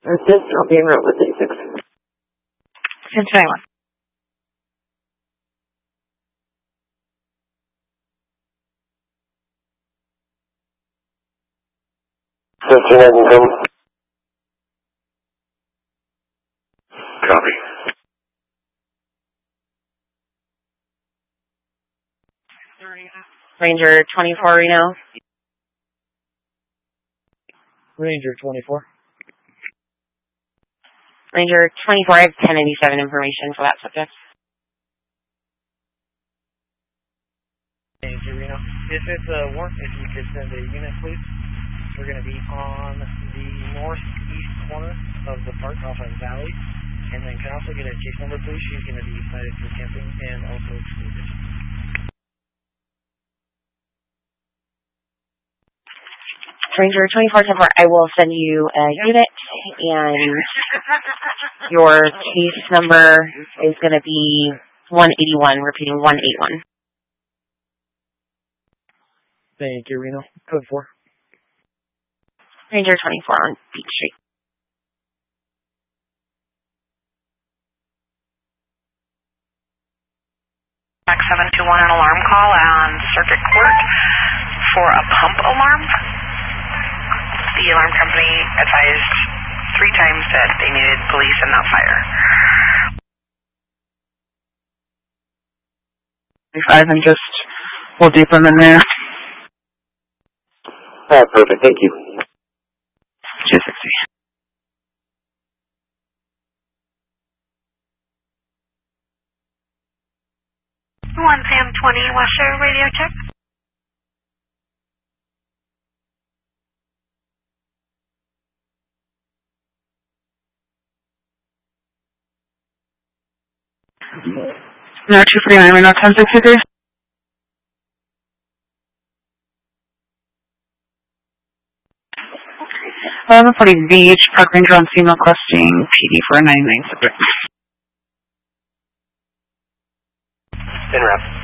Assist, I'll be en route with 86. 1021. Copy. Ranger 24, Reno. Ranger 24. Ranger 24, I have 1087 information for that subject. Thank you, Reno. If it's a warrant, if you could send a unit, please. We're going to be on the northeast corner of the park off of Valley. And then can I also get a case number, please? She's going to be cited for camping and also excluded. Ranger 24, I will send you a unit, and your case number is going to be 181, repeating 181. Thank you, Reno. Code 4. Ranger 24 on Beach Street. Max 721, an alarm call on Circuit Court for a pump alarm. The alarm company advised 3 times that they needed police and not fire. 5 and just we'll deep them in there. Perfect, thank you. 260. 1 Sam 20, Western radio check. No, 249, we're not 1063. I'm reporting Beach, Park Ranger on scene requesting PD for a 99 subject. In wrap.